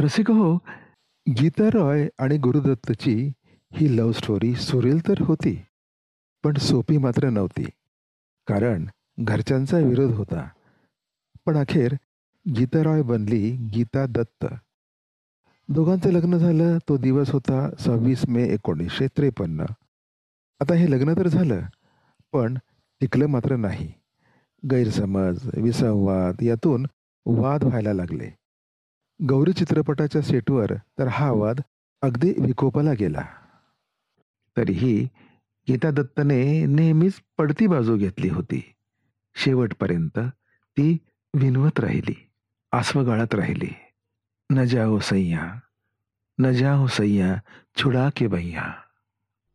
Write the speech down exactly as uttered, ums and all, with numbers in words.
रसिक हो, गीता रॉय आणि गुरुदत्तची ही लव्ह स्टोरी सुरेल तर होती, पण सोपी मात्र नव्हती. कारण घरच्यांचा विरोध होता. पण अखेर गीता रॉय बनली गीता दत्त. दोघांचं लग्न झालं. तो दिवस होता सव्वीस मे एकोणीसशे त्रेपन्न. आता हे लग्न तर झालं, पण टिकलं मात्र नाही. गैरसमज, विसंवाद यातून वाद व्हायला लागले. गौरी चित्रपटाच्या सेटवर तर हा वाद अगदी विकोपाला गेला. तरीही गीता दत्तने नेहमीच पडती बाजू घेतली होती. शेवटपर्यंत ती विनवत राहिली, आसवगाळत राहिली. न जाओ सैया, न जाओ सैया, छुडा के भैया.